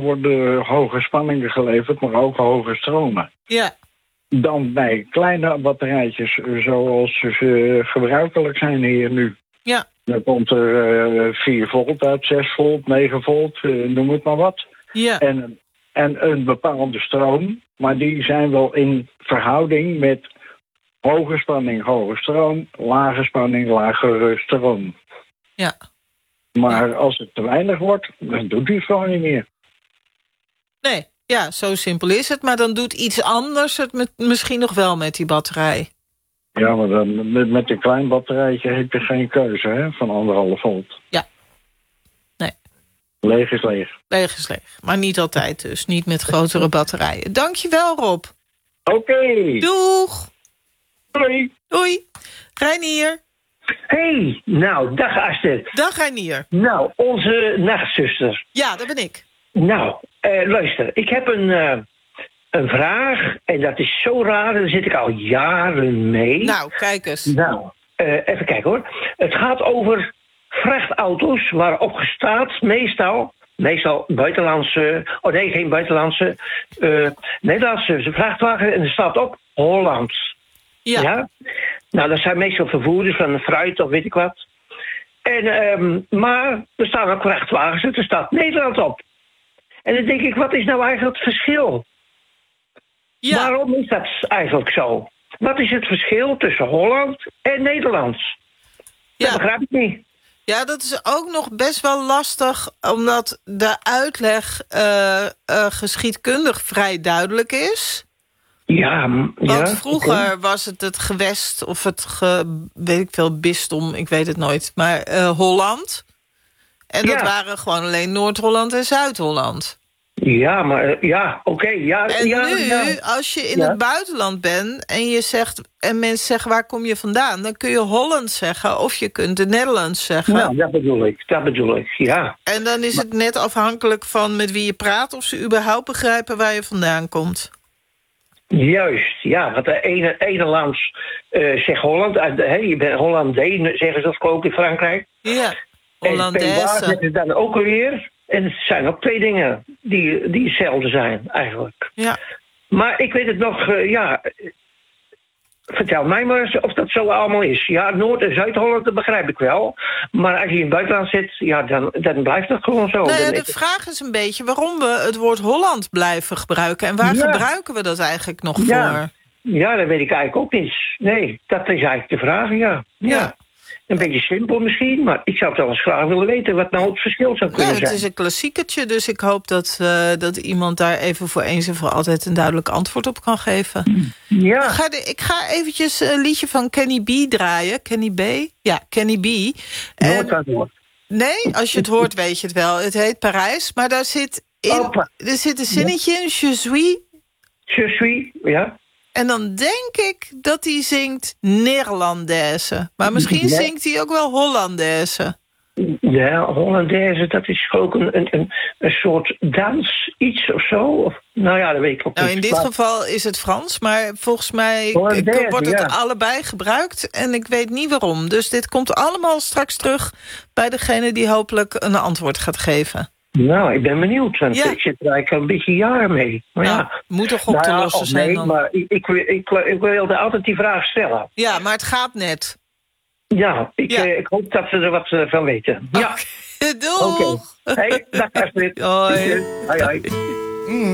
worden hoge spanningen geleverd, maar ook hoge stromen. Ja. Dan bij kleine batterijtjes, zoals ze gebruikelijk zijn hier nu. Ja. Dan komt er 4 volt uit, 6 volt, 9 volt, noem het maar wat. Ja. En een bepaalde stroom, maar die zijn wel in verhouding met hoge spanning, hoge stroom, lage spanning, lagere stroom. Ja. Maar als het te weinig wordt, dan doet hij het gewoon niet meer. Nee, ja, zo simpel is het. Maar dan doet iets anders het misschien nog wel met die batterij. Ja, maar dan, met een klein batterijtje heb je geen keuze, hè, van 1,5 volt. Ja. Nee. Leeg is leeg. Leeg is leeg. Maar niet altijd dus. Niet met grotere batterijen. Dankjewel, Rob. Oké. Doeg. Doei. Doei. Reinier. Hey, nou, dag Astrid. Dag Reinier. Nou, onze nachtzuster. Ja, dat ben ik. Nou, luister, ik heb een vraag en dat is zo raar, daar zit ik al jaren mee. Nou, kijk eens. Nou, even kijken hoor. Het gaat over vrachtauto's waarop staat meestal buitenlandse, geen buitenlandse, Nederlandse vrachtwagen en er staat op Holland. Ja? Nou, dat zijn meestal vervoerders van fruit of weet ik wat. En, maar er staan ook vrachtwagens en er staat Nederland op. En dan denk ik, wat is nou eigenlijk het verschil? Ja. Waarom is dat eigenlijk zo? Wat is het verschil tussen Holland en Nederlands? Ja. Dat begrijp ik niet. Ja, dat is ook nog best wel lastig, omdat de uitleg geschiedkundig vrij duidelijk is. Ja, want vroeger was het gewest of weet ik veel, bisdom, ik weet het nooit, maar Holland. En dat waren gewoon alleen Noord-Holland en Zuid-Holland. Ja, maar oké. En nu, als je in het buitenland bent en je zegt, en mensen zeggen waar kom je vandaan, dan kun je Holland zeggen of je kunt de Nederlands zeggen. Nou, dat bedoel ik, ja. En dan is het net afhankelijk van met wie je praat of ze überhaupt begrijpen waar je vandaan komt. Juist, ja, want de ene land zegt Holland, je bent Hollandees, zeggen ze ook in Frankrijk. Ja, Hollandaise. En waar zitten dan ook alweer. En het zijn ook 2 dingen die hetzelfde zijn, eigenlijk. Ja. Maar ik weet het nog, vertel mij maar eens of dat zo allemaal is. Ja, Noord- en Zuid-Holland, dat begrijp ik wel. Maar als je in het buitenland zit, ja, dan blijft dat gewoon zo. Nou ja, de vraag is een beetje waarom we het woord Holland blijven gebruiken. En waar gebruiken we dat eigenlijk nog voor? Ja, dat weet ik eigenlijk ook niet. Nee, dat is eigenlijk de vraag, ja. Een beetje simpel misschien, maar ik zou het wel eens graag willen weten wat nou het verschil zou kunnen zijn. Het is een klassiekertje, dus ik hoop dat iemand daar even voor eens en voor altijd een duidelijk antwoord op kan geven. Ja. Ik ga eventjes een liedje van Kenny B draaien. Kenny B? Ja, Kenny B. Nee, als je het hoort weet je het wel. Het heet Parijs, maar daar zit een zinnetje in, Je suis, ja. En dan denk ik dat hij zingt Neerlandaise. Maar misschien zingt hij ook wel Hollandaise. Ja, Hollandaise, dat is ook een soort dans, iets of zo. Of, nou ja, dat weet ik ook niet. In dit geval is het Frans, maar volgens mij wordt het allebei gebruikt. En ik weet niet waarom. Dus dit komt allemaal straks terug bij degene die hopelijk een antwoord gaat geven. Nou, ik ben benieuwd, want ik zit er eigenlijk een beetje jaren mee. Maar moet toch op te lossen zijn dan? Maar ik wilde altijd die vraag stellen. Ja, maar het gaat net. Ja, ik hoop dat ze er wat van weten. Ja. Doeg! Hey, dag Astrid. Hoi. Hoi.